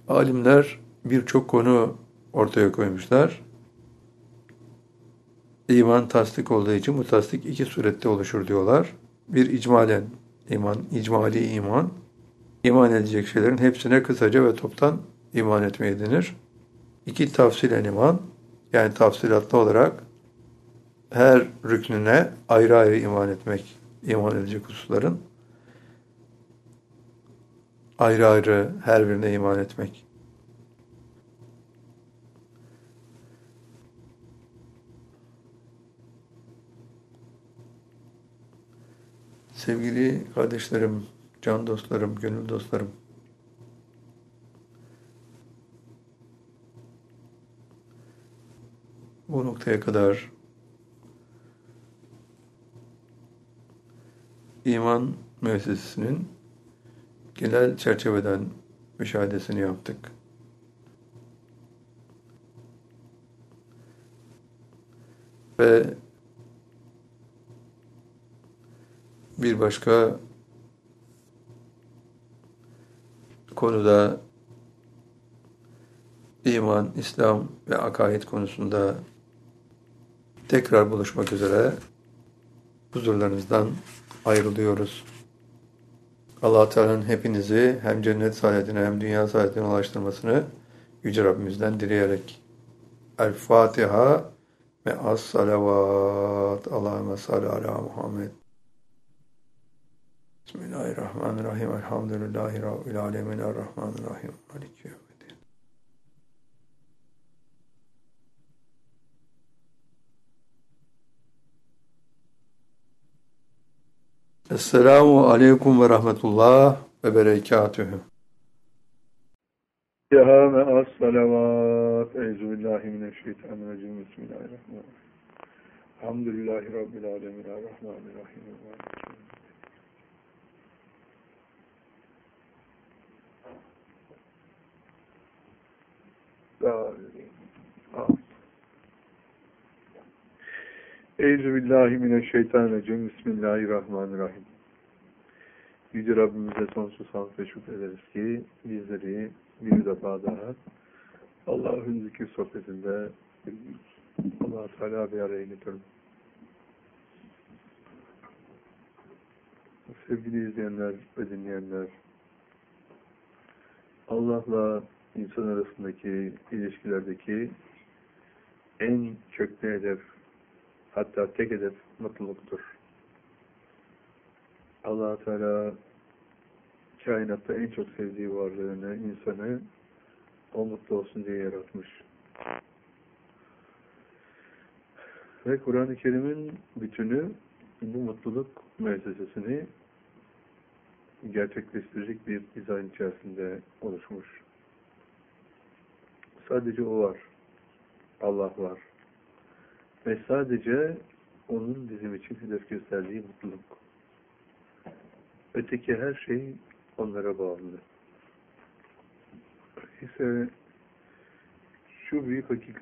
Alimler birçok konu ortaya koymuşlar. İman tasdik olduğu için bu tasdik iki surette oluşur diyorlar. Bir icmalen iman, icmali iman. İman edecek şeylerin hepsine kısaca ve toptan iman etmeye denir. İki tafsilen iman, yani tafsilatlı olarak her rüknüne ayrı ayrı iman etmek, iman edecek hususların ayrı ayrı her birine iman etmek. Sevgili kardeşlerim, can dostlarım, gönül dostlarım, bu noktaya kadar iman müessesesinin genel çerçeveden müşahedesini yaptık. Ve bir başka konuda iman, İslam ve akaid konusunda tekrar buluşmak üzere huzurlarınızdan ayrılıyoruz. Allah Teala'nın hepinizi hem cennet saadetine hem dünya saadetine ulaştırmasını Yüce Rabbimizden dileyerek. El-Fatiha ve as-salavat. Allahümme salli ala Muhammed. Bismillahirrahmanirrahim. Elhamdülillahi Rabbil alemin. Errahmanirrahim. Maliki yevmiddin. Esselamu aleyküm ve rahmetullah ve berekatühü. Ya me'as salavat. Euzubillahimineşşeytanirracim. Bismillahirrahmanirrahim. Elhamdülillahi Rabbil alemin. Errahmanirrahim. Euzubillahimineşşeytanirracim. Bismillahirrahmanirrahim. Yüce Rabbimize sonsuz hamd ve şükrederiz ki bizleri bir defa daha Allah'ın zikir sohbetinde Allah-u Teala bir araya getirdim. Sevgili izleyenler ve dinleyenler, Allah'la insan arasındaki ilişkilerdeki en köklü hedef, hatta tek hedef mutluluktur. Allah-u Teala kainatta en çok sevdiği varlığını, insanı o mutlu olsun diye yaratmış. Ve Kur'an-ı Kerim'in bütünü bu mutluluk müessesesini gerçekleştirecek bir dizayn içerisinde oluşmuş. Sadece o var. Allah var. Ve sadece onun bizim için hedef gösterdiği mutluluk. Öteki her şey onlara bağlı. İşte şu büyük hakikat